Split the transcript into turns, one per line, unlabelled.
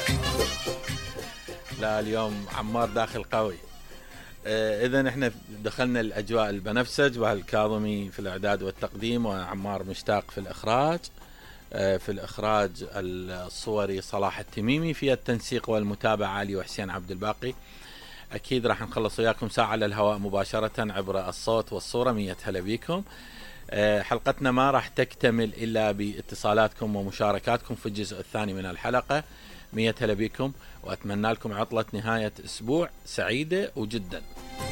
لا اليوم عمار داخل قوي. إذن احنا دخلنا الأجواء البنفسج والكاظمي في الإعداد والتقديم، وعمار مشتاق في الإخراج. في الإخراج الصوري صلاح التميمي، في التنسيق والمتابعة علي وحسين عبد الباقي. أكيد راح نخلص وياكم ساعة على الهواء مباشرة عبر الصوت والصورة. 100 هلا بيكم. حلقتنا ما راح تكتمل إلا باتصالاتكم ومشاركاتكم في الجزء الثاني من الحلقة. 100 هلا بيكم، وأتمنى لكم عطلة نهاية أسبوع سعيدة وجدا.